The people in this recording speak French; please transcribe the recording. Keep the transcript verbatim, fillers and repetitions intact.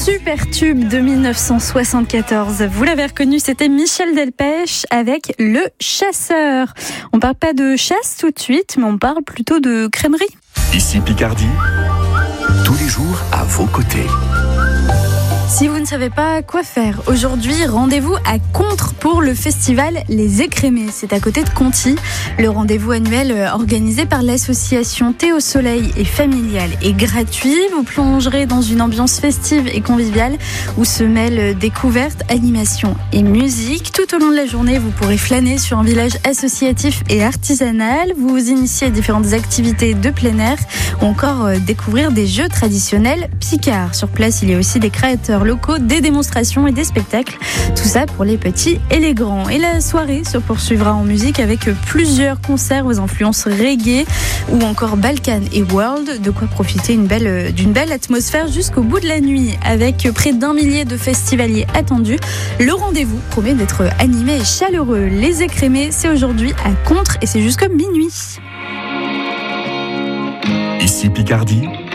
super tube de dix-neuf cent soixante-quatorze. Vous l'avez reconnu, c'était Michel Delpech avec Le Chasseur. On parle pas de chasse tout de suite, mais on parle plutôt de crèmerie. Ici Picardie, tous les jours à vos côtés. Si vous ne savez pas quoi faire aujourd'hui, rendez-vous à Contre pour le festival Les Écrémés. C'est à côté de Conty. Le rendez-vous annuel organisé par l'association Thé au Soleil et familial est gratuit. Vous plongerez dans une ambiance festive et conviviale où se mêlent découvertes, animation et musique. Tout au long de la journée, vous pourrez flâner sur un village associatif et artisanal, vous initier à différentes activités de plein air ou encore découvrir des jeux traditionnels picards. Sur place, il y a aussi des créateurs locaux, des démonstrations et des spectacles. Tout ça pour les petits et les grands. Et la soirée se poursuivra en musique avec plusieurs concerts aux influences reggae ou encore Balkan et World. De quoi profiter une belle, d'une belle atmosphère jusqu'au bout de la nuit. Avec près d'un millier de festivaliers attendus, le rendez-vous promet d'être animé et chaleureux. Les Écrémés, c'est aujourd'hui à Contre et c'est jusqu'à minuit. Ici Picardie,